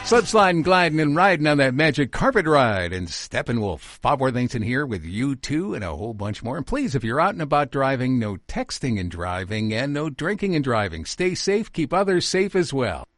Slip sliding, gliding, and riding on that magic carpet ride. And Steppenwolf, Bob Worthington here with you too, and a whole bunch more. And please, if you're out and about driving, no texting and driving, and no drinking and driving. Stay safe, keep others safe as well.